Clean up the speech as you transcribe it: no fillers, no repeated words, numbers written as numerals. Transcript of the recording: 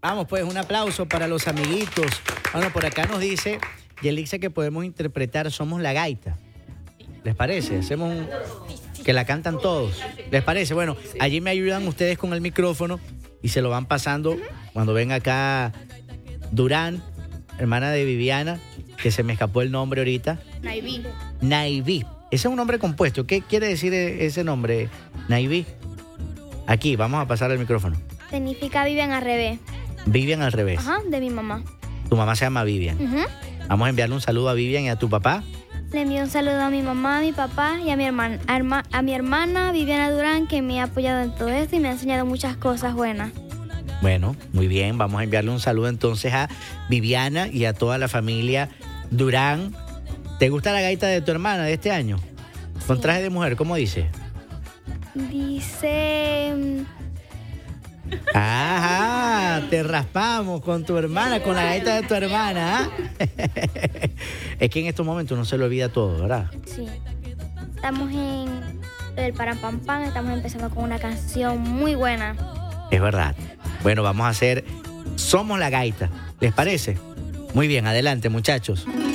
Vamos, pues, un aplauso para los amiguitos. Bueno, por acá nos dice Yelixa que podemos interpretar Somos la Gaita. ¿Les parece? Hacemos que la cantan todos. ¿Les parece? Bueno, allí me ayudan ustedes con el micrófono y se lo van pasando cuando ven acá Durán, hermana de Viviana, que se me escapó el nombre ahorita. Naiví. Ese es un nombre compuesto. ¿Qué quiere decir ese nombre, Naiví? Aquí, vamos a pasar el micrófono. Significa Vivian al revés. Vivian al revés. Ajá, de mi mamá. Tu mamá se llama Vivian. Vamos a enviarle un saludo a Vivian y a tu papá. Le envío un saludo a mi mamá, a mi papá y a mi hermana Viviana Durán, que me ha apoyado en todo esto y me ha enseñado muchas cosas buenas. Bueno, muy bien. Vamos a enviarle un saludo entonces a Viviana y a toda la familia Durán. ¿Te gusta la gaita de tu hermana de este año? Con Sí. traje de mujer, ¿cómo dice? Dice... Ajá, te raspamos con tu hermana, con la gaita de tu hermana. ¿Ah? Es que en estos momentos no se le olvida todo, ¿verdad? Sí. Estamos en el Parampampam, estamos empezando con una canción muy buena. Es verdad. Bueno, vamos a hacer Somos la Gaita. ¿Les parece? Muy bien, adelante, muchachos.